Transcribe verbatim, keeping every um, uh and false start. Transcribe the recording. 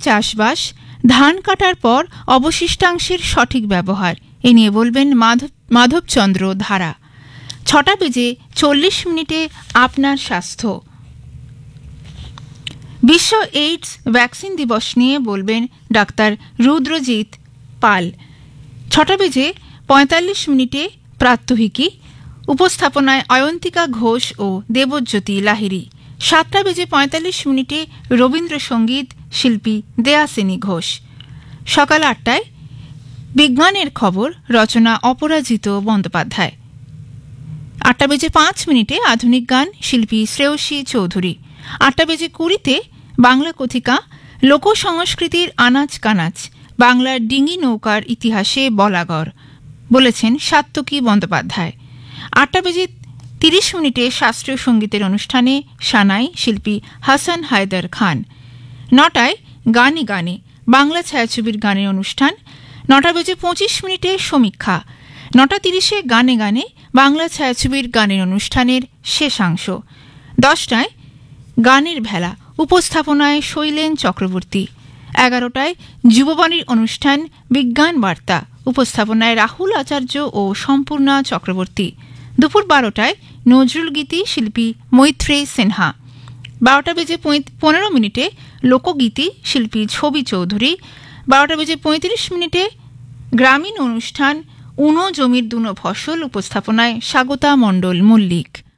চাষবাস, ধান কাটার পর অবশিষ্টাংশের সঠিক ব্যবহার এ নিয়ে বলবেন মাধব মাধবচন্দ্র ধারা। ছটা বেজে চল্লিশ মিনিটে আপনার স্বাস্থ্য। বিশ্ব এইডস ভ্যাকসিন দিবস নিয়ে বলবেন ডাক্তার রুদ্রজিৎ পাল। ছটা বেজে পঁয়তাল্লিশ মিনিটে প্রাত্যহিকী, উপস্থাপনায় অয়ন্তিকা ঘোষ ও দেবজ্যোতি লাহিড়ী। সাতটা বেজে পঁয়তাল্লিশ মিনিটে রবীন্দ্রসঙ্গীত, শিল্পী দেয়াসিনী ঘোষ। সকাল আটটায় বিজ্ঞানের খবর, রচনা অপরাজিত বন্দ্যোপাধ্যায়। আটটা বেজে পাঁচ মিনিটে আধুনিক গান, শিল্পী শ্রেয়সী চৌধুরী। আটটা বেজে কুড়িতে বাংলা কথিকা, লোকসংস্কৃতির আনাচ কানাচ, বাংলার ডিঙি নৌকার ইতিহাসে বলাগড়, বলেছেন সাত্তকী বন্দ্যোপাধ্যায়। আটটা বেজে তিরিশ মিনিটে শাস্ত্রীয় সঙ্গীতের অনুষ্ঠানে সানাই, শিল্পী হাসান হায়দার খান। নটায় গানে গানে বাংলা ছায়াছবির গানের অনুষ্ঠান। নটা বেজে পঁচিশ মিনিটে সমীক্ষা। নটা তিরিশে গানে গানে বাংলা ছায়াছবির গানের অনুষ্ঠানের শেষাংশ। দশটায় গানের ভেলা, উপস্থাপনায় শৈলেন চক্রবর্তী। এগারোটায় যুববাণীর অনুষ্ঠান বিজ্ঞান বার্তা, উপস্থাপনায় রাহুল আচার্য ও সম্পূর্ণা চক্রবর্তী। দুপুর বারোটায় নজরুল গীতি, শিল্পী মৈত্রেয়ী সিনহা। বারোটা বেজে পনেরো মিনিটে লোকগীতি, শিল্পী ছবি চৌধুরী। বারোটা বেজে পঁয়ত্রিশ মিনিটে গ্রামীণ অনুষ্ঠান উনো জমির দুনো ফসল, উপস্থাপনায় স্বাগতা মণ্ডল মল্লিক।